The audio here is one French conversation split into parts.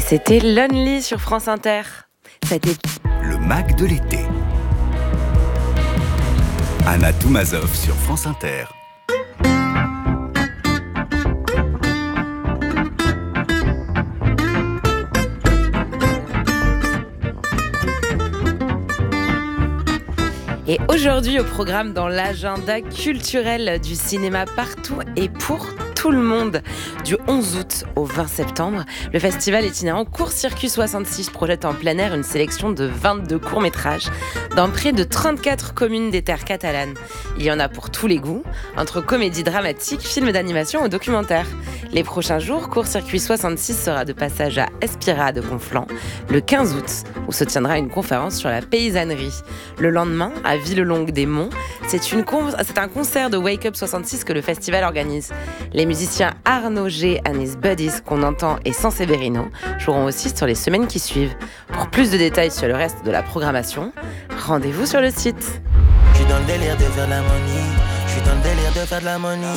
C'était Lonely sur France Inter. Le Mac de l'été. Anna Toumazov sur France Inter. Et aujourd'hui au programme dans l'agenda culturel du cinéma partout et pour tout le monde. Du 11 août au 20 septembre, le festival itinérant Court-Circuit 66 projette en plein air une sélection de 22 courts-métrages dans près de 34 communes des terres catalanes. Il y en a pour tous les goûts, entre comédie dramatique, films d'animation ou documentaires. Les prochains jours, Court-Circuit 66 sera de passage à Espira de Conflans le 15 août, où se tiendra une conférence sur la paysannerie. Le lendemain, à Villelongue-des-Monts, c'est un concert de Wake Up 66 que le festival organise. Les musiciens Arnaud G and his Buddies qu'on entend et San Severino joueront aussi sur les semaines qui suivent. Pour plus de détails sur le reste de la programmation, rendez-vous sur le site. Je suis dans le délire de faire de la money. Je suis dans le délire de faire de la money.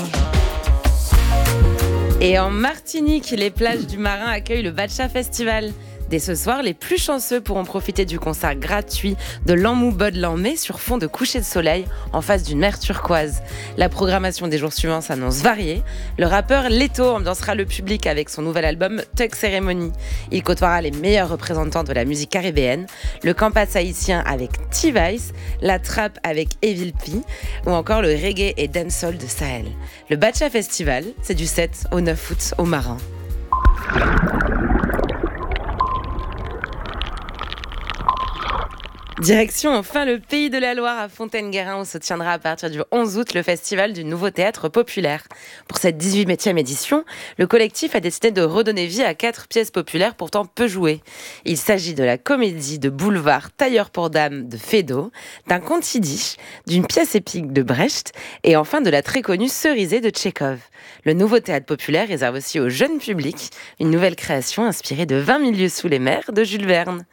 Et en Martinique, les plages du Marin accueillent le Batcha Festival. Dès ce soir, les plus chanceux pourront profiter du concert gratuit de L'Amou Bod Lamé sur fond de coucher de soleil en face d'une mer turquoise. La programmation des jours suivants s'annonce variée. Le rappeur Leto ambiancera le public avec son nouvel album Tug Ceremony. Il côtoiera les meilleurs représentants de la musique caribéenne, le campas haïtien avec T-Vice, la trap avec Evil P ou encore le reggae et dancehall de Sahel. Le Batcha Festival, c'est du 7 au 9 août au Marin. Direction enfin le Pays de la Loire à Fontaine-Guérin où se tiendra à partir du 11 août le festival du Nouveau Théâtre Populaire. Pour cette 18e édition, le collectif a décidé de redonner vie à 4 pièces populaires pourtant peu jouées. Il s'agit de la comédie de boulevard Tailleur pour dames de Feydeau, d'un conte yiddish, d'une pièce épique de Brecht et enfin de la très connue Cerisée de Tchekhov. Le Nouveau Théâtre Populaire réserve aussi au jeune public une nouvelle création inspirée de 20 000 lieues sous les mers de Jules Verne.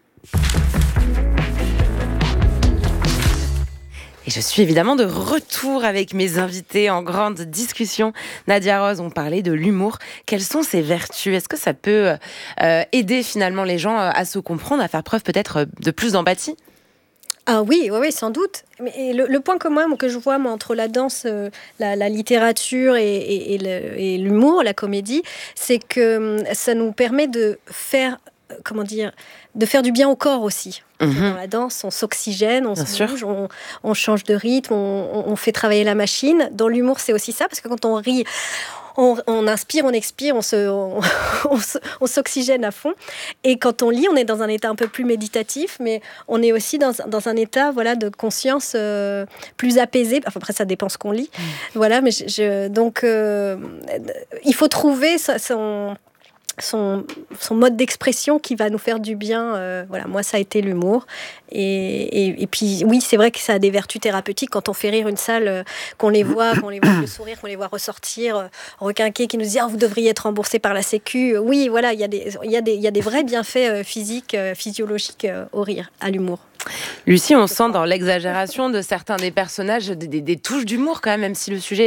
Et je suis évidemment de retour avec mes invités en grande discussion. Nadia Rose, on parlait de l'humour. Quelles sont ses vertus ? Est-ce que ça peut aider finalement les gens à se comprendre, à faire preuve peut-être de plus d'empathie ? Ah oui, sans doute. Mais le point commun que je vois entre la danse, la littérature et l'humour, la comédie, c'est que ça nous permet de faire, de faire du bien au corps aussi. Dans la danse, on s'oxygène, on se bouge, on change de rythme, on fait travailler la machine. Dans l'humour, c'est aussi ça, parce que quand on rit, on inspire, on expire, on s'oxygène à fond. Et quand on lit, on est dans un état un peu plus méditatif, mais on est aussi dans un état de conscience plus apaisé. Enfin, après, ça dépend ce qu'on lit. Voilà, mais donc, il faut trouver son mode d'expression qui va nous faire du bien. Moi, ça a été l'humour. Et puis, oui, c'est vrai que ça a des vertus thérapeutiques. Quand on fait rire une salle, qu'on les voit le sourire, qu'on les voit ressortir, requinquer, qui nous dit « vous devriez être remboursé par la Sécu ». Oui, voilà, il y a des vrais bienfaits physiques, physiologiques au rire, à l'humour. Lucie, on sent dans l'exagération de certains des personnages des touches d'humour quand même si le sujet